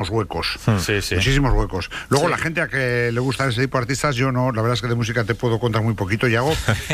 huecos. Sí, sí. Muchísimos huecos. Luego, Sí. la gente a que le gustan ese tipo de artistas, yo no. La verdad es que de música te puedo contar muy poquito. Yago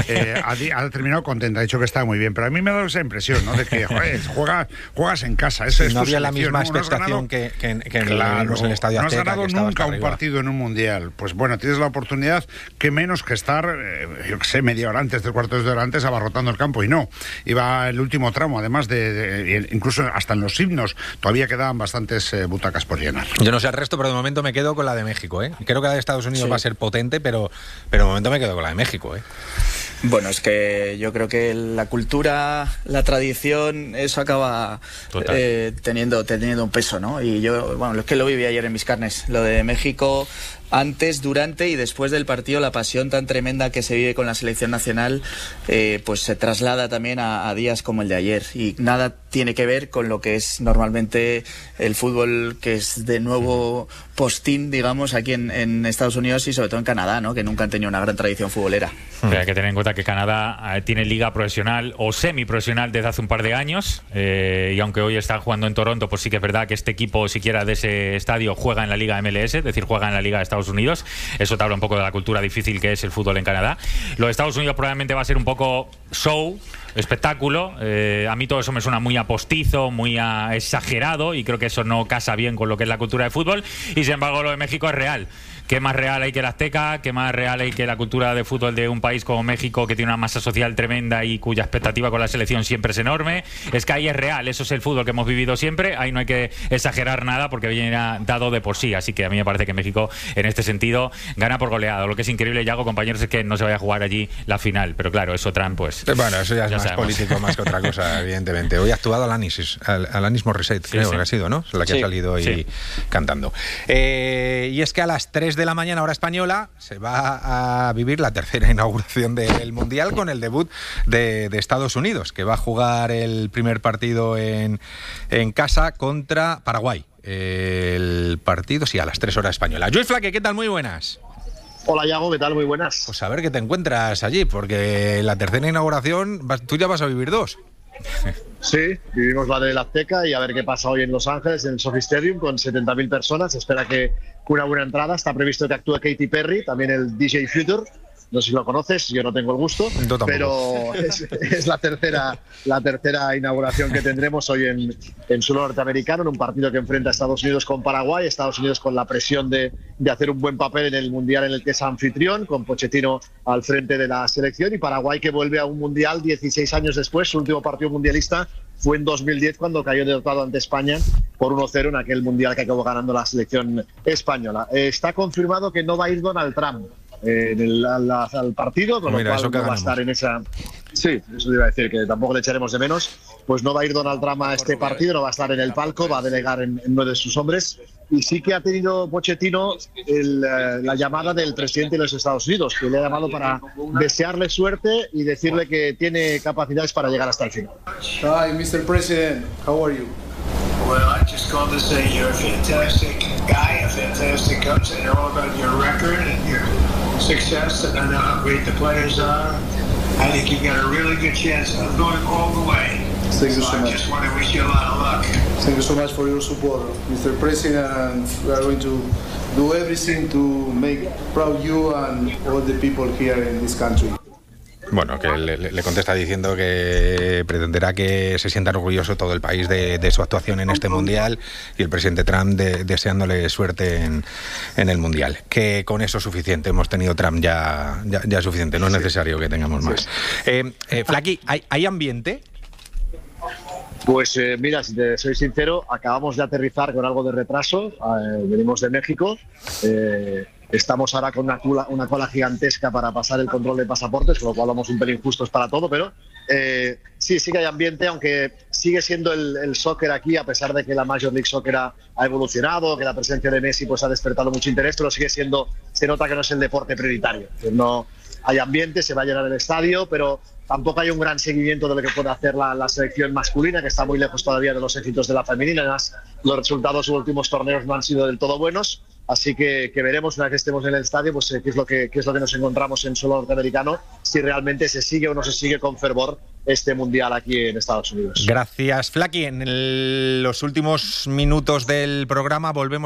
ha terminado contenta, ha dicho que está muy bien. Pero a mí me ha dado esa impresión, ¿no? De que, joder, juegas en casa. Esa es no tu había la selección, misma ¿no? No has expectación ganado- que Claro, en el Estadio no has Azteca, ganado que estabas nunca hasta un arriba. partido en un mundial. Pues bueno, tienes la oportunidad, que menos que estar, yo qué sé, media hora antes, 3/4 de hora antes, abarrotando el campo. Y no, iba el último tramo, además incluso hasta en los himnos, todavía quedaban bastantes butacas por llenar. Yo no sé el resto, pero de momento me quedo con la de México, ¿eh? Creo que la de Estados Unidos va a ser potente, pero de momento me quedo con la de México, ¿eh? Bueno, es que yo creo que la cultura, la tradición, eso acaba teniendo un peso, ¿no? Y yo, bueno, es que lo viví ayer en mis carnes, lo de México. Antes, durante y después del partido, la pasión tan tremenda que se vive con la selección nacional, pues se traslada también a días como el de ayer. Y nada tiene que ver con lo que es normalmente el fútbol, que es de nuevo postín, digamos, aquí en Estados Unidos y sobre todo en Canadá, ¿no? Que nunca han tenido una gran tradición futbolera. Pero hay que tener en cuenta que Canadá tiene liga profesional o semiprofesional desde hace un par de años, y aunque hoy está jugando en Toronto, pues sí que es verdad que este equipo, siquiera de ese estadio, juega en la liga MLS, es decir, juega en la liga de Estados Unidos. Eso te habla un poco de la cultura difícil que es el fútbol en Canadá. Lo de Estados Unidos probablemente va a ser un poco show, espectáculo. A mí todo eso me suena muy a postizo, muy a exagerado, y creo que eso no casa bien con lo que es la cultura de fútbol. Y sin embargo lo de México es real. ¿Qué más real hay que el Azteca? ¿Qué más real hay que la cultura de fútbol de un país como México, que tiene una masa social tremenda y cuya expectativa con la selección siempre es enorme? Es que ahí es real, eso es el fútbol que hemos vivido siempre. Ahí no hay que exagerar nada porque viene dado de por sí. Así que a mí me parece que México, en este sentido, gana por goleada. Lo que es increíble, Yago, compañeros, es que no se vaya a jugar allí la final. Pero claro, eso Trump, pues... Bueno, eso ya es más sabemos. político más que otra cosa, evidentemente. Hoy ha actuado Alanis Morissette, creo que ha sido, ¿no? La que ha salido hoy cantando. Y es que a las 3 de la mañana, hora española, se va a vivir la tercera inauguración del Mundial con el debut de Estados Unidos, que va a jugar el primer partido en casa contra Paraguay. El partido, sí, a las 3 horas española. Lluís Flaque, ¿qué tal? Muy buenas. Hola, Yago, ¿qué tal? Muy buenas. Pues a ver qué te encuentras allí, porque la tercera inauguración, tú ya vas a vivir dos. Sí, vivimos la del Azteca y a ver qué pasa hoy en Los Ángeles, en el SoFi Stadium, con 70.000 personas. Se espera que una buena entrada. Está previsto que actúe Katy Perry, también el DJ Future. No sé si lo conoces, yo no tengo el gusto, pero es la tercera inauguración que tendremos hoy en suelo norteamericano, en un partido que enfrenta a Estados Unidos con Paraguay. Estados Unidos con la presión de hacer un buen papel en el Mundial en el que es anfitrión, con Pochettino al frente de la selección, y Paraguay, que vuelve a un Mundial 16 años después. Su último partido mundialista fue en 2010, cuando cayó derrotado ante España por 1-0 en aquel Mundial que acabó ganando la selección española. Está confirmado que no va a ir Donald Trump al partido, con lo cual no va a estar en esa... Sí, eso te iba a decir, que tampoco le echaremos de menos. Pues no va a ir Donald Trump a este partido, no va a estar en el palco, va a delegar en uno de sus hombres. Y sí que ha tenido Pochettino la llamada del presidente de los Estados Unidos, que le ha llamado para desearle suerte y decirle que tiene capacidades para llegar hasta el final. Hi, Mr. President, how are you? Well, I just called to say you're a fantastic guy, a fantastic coach. I know about your record and your success, and I know how great the players are. I think you've got a really good chance of going all the way. Thank you so I much. just want to wish you a lot of luck. Thank you so much for your support, Mr. President, and we are going to do everything to make proud you and all the people here in this country. Bueno, que le contesta diciendo que pretenderá que se sientan orgulloso todo el país de su actuación en este Mundial, y el presidente Trump deseándole suerte en el Mundial. Que con eso es suficiente, hemos tenido Trump ya es suficiente, no es necesario que tengamos más. Flaqui, ¿hay ambiente? Pues mira, si te soy sincero, acabamos de aterrizar con algo de retraso, venimos de México. Estamos ahora con una cola gigantesca para pasar el control de pasaportes, con lo cual vamos un pelín justos para todo, pero sí que hay ambiente, aunque sigue siendo el soccer aquí, a pesar de que la Major League Soccer ha evolucionado, que la presencia de Messi pues ha despertado mucho interés, pero sigue siendo, se nota que no es el deporte prioritario. No hay ambiente, se va a llenar el estadio, pero tampoco hay un gran seguimiento de lo que puede hacer la selección masculina, que está muy lejos todavía de los éxitos de la femenina. Además, los resultados de los últimos torneos no han sido del todo buenos. Así que veremos una vez que estemos en el estadio, pues qué es lo que nos encontramos en suelo norteamericano, si realmente se sigue o no se sigue con fervor este Mundial aquí en Estados Unidos. Gracias, Flaqui. En los últimos minutos del programa volvemos